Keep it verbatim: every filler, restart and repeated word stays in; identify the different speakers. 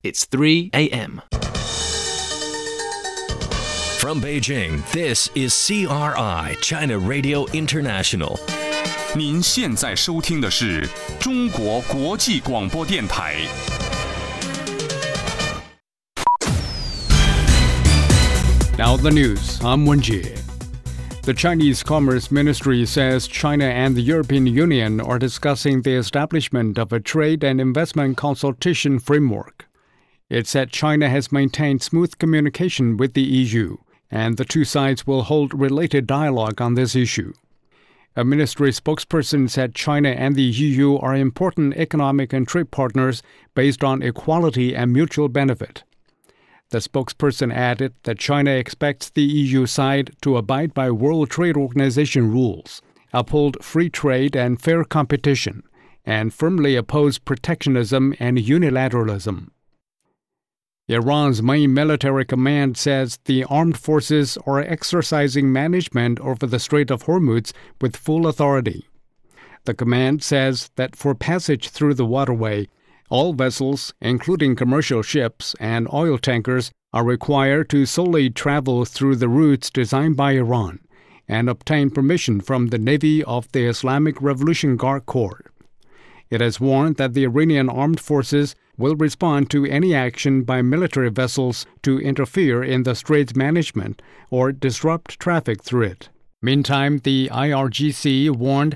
Speaker 1: It's three a.m.
Speaker 2: From Beijing, this is C R I, China Radio International.
Speaker 3: 您现在收听的是中国国际广播电台。
Speaker 4: Now the news, I'm Wenjie. The Chinese Commerce Ministry says China and the European Union are discussing the establishment of a trade and investment consultation framework. It said China has maintained smooth communication with the E U, and the two sides will hold related dialogue on this issue. A ministry spokesperson said China and the E U are important economic and trade partners based on equality and mutual benefit. The spokesperson added that China expects the E U side to abide by World Trade Organization rules, uphold free trade and fair competition, and firmly oppose protectionism and unilateralism. Iran's main military command says the armed forces are exercising management over the Strait of Hormuz with full authority. The command says that for passage through the waterway, all vessels, including commercial ships and oil tankers, are required to solely travel through the routes designed by Iran and obtain permission from the Navy of the Islamic Revolution Guard Corps. It has warned that the Iranian armed forces will respond to any action by military vessels to interfere in the strait's management or disrupt traffic through it. Meantime, the I R G C warned